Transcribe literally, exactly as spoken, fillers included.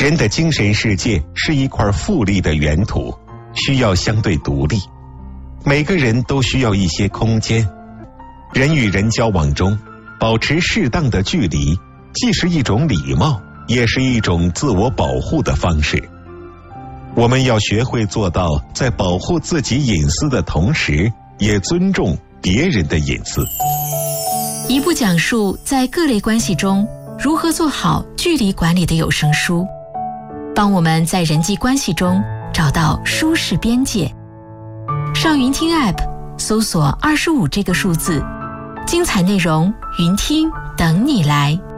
人的精神世界是一块富丽的圆土，需要相对独立。每个人都需要一些空间。人与人交往中，保持适当的距离，既是一种礼貌，也是一种自我保护的方式。我们要学会做到在保护自己隐私的同时，也尊重别人的隐私。 一部讲述在各类关系中如何做好距离管理的有声书，帮我们在人际关系中找到舒适边界。上云听 App 搜索二十五这个数字，精彩内容云听等你来。